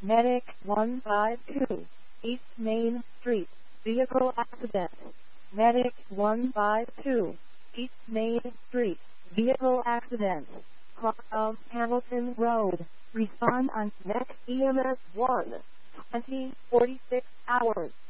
Medic 152, East Main Street, vehicle accident. Medic 152, East Main Street, vehicle accident. Clock of Hamilton Road. Respond on next EMS 1, 2046 hours.